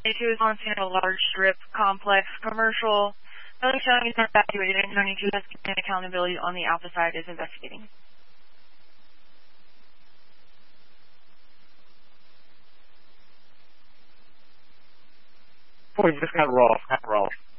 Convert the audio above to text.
92 is Montana Large Strip Complex Commercial. Building showing is not evacuated. 92 has given accountability on the Alpha side is investigating. Boy, you just got Rolf.